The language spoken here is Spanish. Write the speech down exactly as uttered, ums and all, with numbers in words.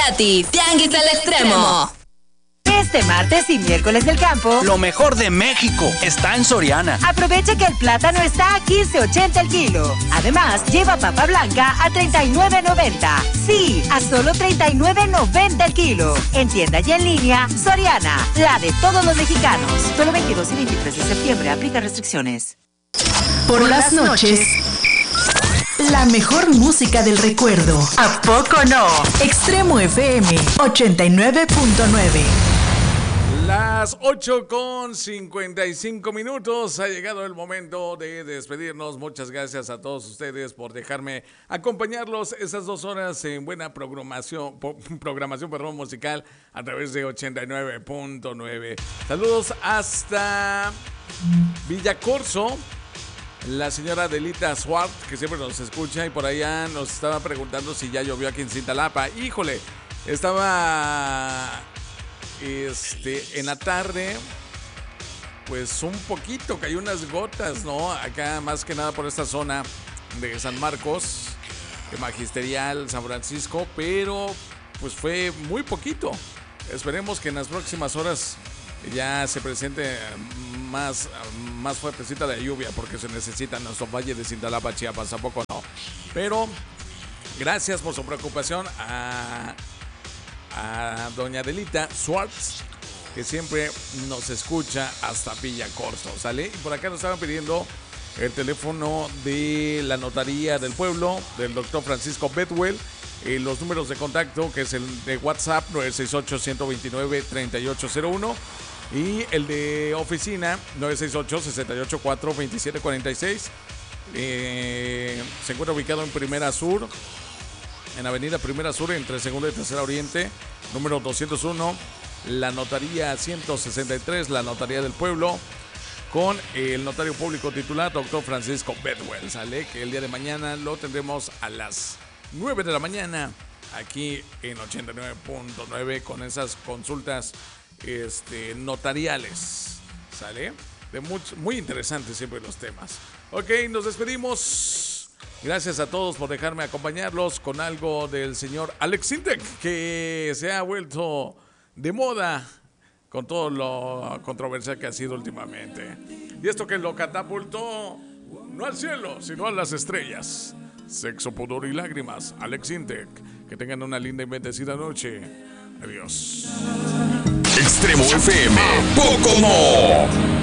Tati, Tianguis del Extremo. Este martes y miércoles del campo, lo mejor de México está en Soriana. Aprovecha que el plátano está a quince ochenta el kilo. Además, lleva papa blanca a treinta y nueve noventa. Sí, a solo treinta y nueve noventa el kilo. En tienda y en línea, Soriana, la de todos los mexicanos. Solo veintidós y veintitrés de septiembre, aplica restricciones. Por las noches, la mejor música del recuerdo. ¿A poco no? Extremo F M ochenta y nueve punto nueve. Las ocho con cincuenta y cinco minutos. Ha llegado el momento de despedirnos. Muchas gracias a todos ustedes por dejarme acompañarlos esas dos horas en buena programación, programación perdón, musical a través de ochenta y nueve punto nueve. Saludos hasta Villacorso. La señora Adelita Swart, que siempre nos escucha y por allá nos estaba preguntando si ya llovió aquí en Cintalapa. Híjole, estaba este, en la tarde, pues un poquito, cayó unas gotas, ¿no? Acá más que nada por esta zona de San Marcos, de Magisterial, San Francisco, pero pues fue muy poquito. Esperemos que en las próximas horas ya se presente más, más fuertecita la lluvia, porque se necesita en nuestro valle de Cintalapa, Chiapas, tampoco no. Pero gracias por su preocupación a, a doña Adelita Swartz, que siempre nos escucha hasta Villacorso, ¿sale? Y por acá nos estaban pidiendo el teléfono de la Notaría del Pueblo, del doctor Francisco Bedwell, eh, los números de contacto, que es el de WhatsApp, nueve seis ocho, uno dos nueve, tres ocho cero uno, y el de oficina, nueve seis ocho, seis ocho cuatro, dos siete cuatro seis. Eh, se encuentra ubicado en Primera Sur, en Avenida Primera Sur, entre Segunda y Tercera Oriente, número doscientos uno, la Notaría ciento sesenta y tres, la Notaría del Pueblo, con el notario público titular, doctor Francisco Bedwell, ¿sale? Que el día de mañana lo tendremos a las nueve de la mañana, aquí en ochenta y nueve punto nueve, con esas consultas este, notariales, ¿sale? De muy, muy interesantes siempre los temas. Ok, nos despedimos. Gracias a todos por dejarme acompañarlos con algo del señor Alex Sintek, que se ha vuelto de moda con todo lo controversial que ha sido últimamente. Y esto que lo catapultó no al cielo, sino a las estrellas. Sexo, pudor y lágrimas. Alex Sintek. Que tengan una linda y bendecida noche. Adiós. Extremo F M. ¡Poco no!